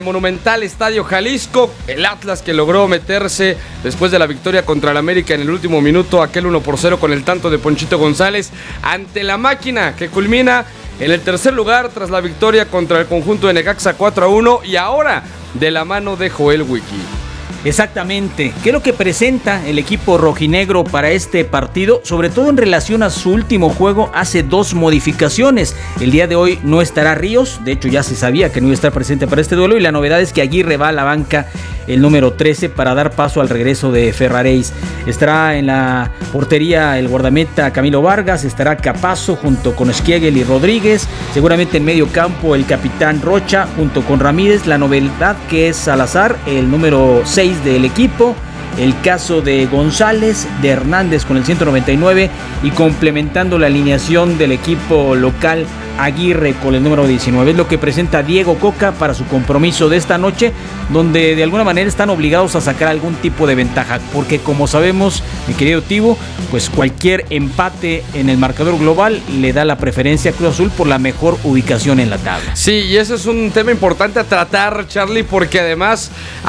Monumental Estadio Jalisco, el Atlas que logró meterse después de la victoria contra el América en el último minuto, aquel 1-0 con el tanto de Ponchito González, ante la máquina que culmina en el tercer lugar tras la victoria contra el conjunto de Necaxa 4-1 y ahora de la mano de Joel Wiki. Exactamente. ¿Qué es lo que presenta el equipo rojinegro para este partido? Sobre todo en relación a su último juego, hace dos modificaciones. El día de hoy no estará Ríos, de hecho ya se sabía que no iba a estar presente para este duelo, y la novedad es que Aguirre va a la banca, el número 13, para dar paso al regreso de Ferraréis. Estará en la portería el guardameta Camilo Vargas, estará Capazo junto con Esquiegel y Rodríguez, seguramente en medio campo el capitán Rocha junto con Ramírez, la novedad que es Salazar, el número 6 del equipo, el caso de González, de Hernández con el 199 y complementando la alineación del equipo local Aguirre con el número 19. Es lo que presenta Diego Coca para su compromiso de esta noche, donde de alguna manera están obligados a sacar algún tipo de ventaja, porque como sabemos, mi querido Tibo, pues cualquier empate en el marcador global le da la preferencia a Cruz Azul por la mejor ubicación en la tabla. Sí, y ese es un tema importante a tratar, Charlie, porque además,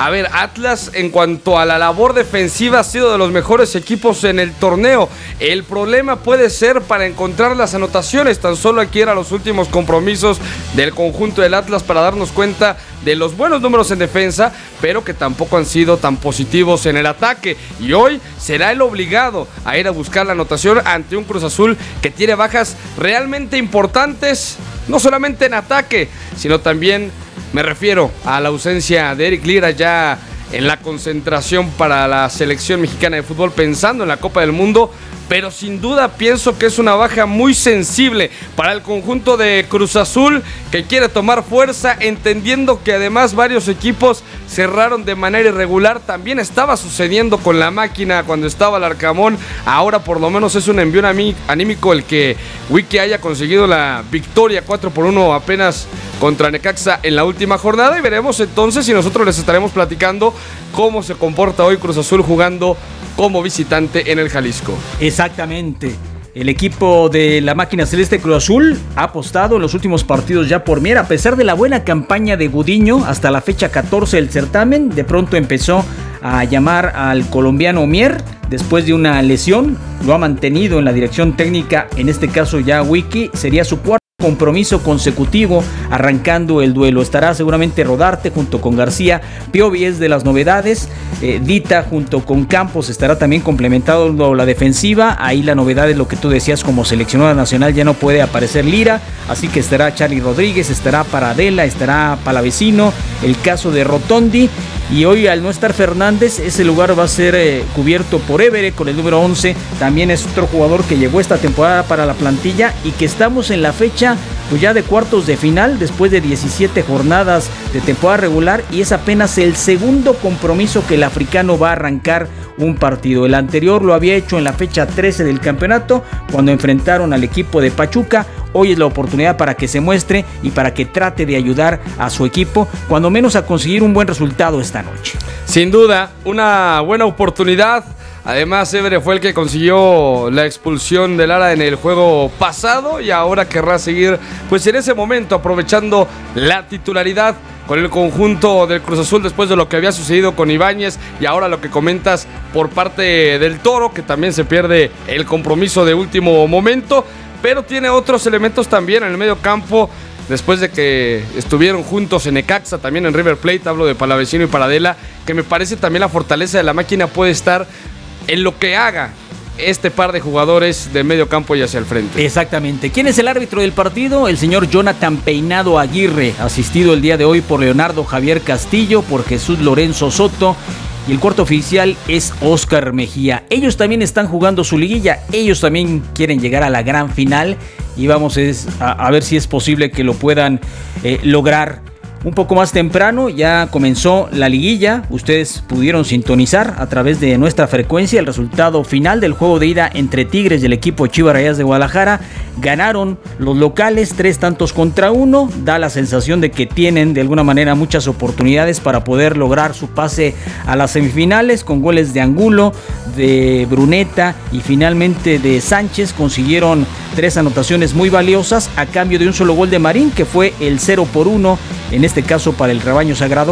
Atlas en cuanto a la labor defensiva ha sido de los mejores equipos en el torneo. El problema puede ser para encontrar las anotaciones. Tan solo aquí eran los últimos compromisos del conjunto del Atlas para darnos cuenta de los buenos números en defensa, pero que tampoco han sido tan positivos en el ataque. Y hoy será el obligado a ir a buscar la anotación ante un Cruz Azul que tiene bajas realmente importantes, no solamente en ataque, sino también me refiero a la ausencia de Eric Lira ya en la concentración para la selección mexicana de fútbol pensando en la Copa del Mundo, pero sin duda pienso que es una baja muy sensible para el conjunto de Cruz Azul, que quiere tomar fuerza, entendiendo que además varios equipos cerraron de manera irregular. También estaba sucediendo con la máquina cuando estaba el Arcamón. Ahora por lo menos es un envío anímico el que Wiki haya conseguido la victoria 4-1 apenas contra Necaxa en la última jornada, y veremos entonces si nosotros les estaremos platicando cómo se comporta hoy Cruz Azul jugando como visitante en el Jalisco. Exactamente. El equipo de la máquina celeste Cruz Azul ha apostado en los últimos partidos ya por Mier. A pesar de la buena campaña de Gudiño hasta la fecha 14 del certamen, de pronto empezó a llamar al colombiano Mier después de una lesión. Lo ha mantenido en la dirección técnica, en este caso ya Wiki. Sería su cuarto compromiso consecutivo arrancando el duelo. Estará seguramente Rodarte junto con García. Piovi es de las novedades. Dita junto con Campos estará también complementado la defensiva. Ahí la novedad es lo que tú decías, como seleccionada nacional ya no puede aparecer Lira, así que estará Charly Rodríguez, estará Paradela, estará Palavecino, el caso de Rotondi. Y hoy, al no estar Fernández, ese lugar va a ser cubierto por Évere con el número 11. También es otro jugador que llegó esta temporada para la plantilla y que estamos en la fecha pues ya de cuartos de final después de 17 jornadas de temporada regular, y es apenas el segundo compromiso que el africano va a arrancar un partido. El anterior lo había hecho en la fecha 13 del campeonato cuando enfrentaron al equipo de Pachuca. Hoy es la oportunidad para que se muestre y para que trate de ayudar a su equipo, cuando menos a conseguir un buen resultado esta noche. Sin duda, una buena oportunidad. Además, Évere fue el que consiguió la expulsión de Lara en el juego pasado y ahora querrá seguir pues en ese momento aprovechando la titularidad con el conjunto del Cruz Azul después de lo que había sucedido con Ibáñez y ahora lo que comentas por parte del Toro, que también se pierde el compromiso de último momento, pero tiene otros elementos también en el medio campo. Después de que estuvieron juntos en Necaxa, también en River Plate, hablo de Palavecino y Paradela, que me parece también la fortaleza de la máquina puede estar en lo que haga este par de jugadores de medio campo y hacia el frente. Exactamente. ¿Quién es el árbitro del partido? El señor Jonathan Peinado Aguirre, asistido el día de hoy por Leonardo Javier Castillo, por Jesús Lorenzo Soto, y el cuarto oficial es Oscar Mejía. Ellos también están jugando su liguilla, ellos también quieren llegar a la gran final y vamos a ver si es posible que lo puedan lograr. Un poco más temprano ya comenzó la liguilla. Ustedes pudieron sintonizar a través de nuestra frecuencia el resultado final del juego de ida entre Tigres y el equipo Chivas Rayadas de Guadalajara. Ganaron los locales 3-1. Da la sensación de que tienen de alguna manera muchas oportunidades para poder lograr su pase a las semifinales, con goles de Angulo, de Bruneta y finalmente de Sánchez. Consiguieron 3 anotaciones muy valiosas a cambio de un solo gol de Marín, que fue el 0-1 en este caso para el rebaño sagrado,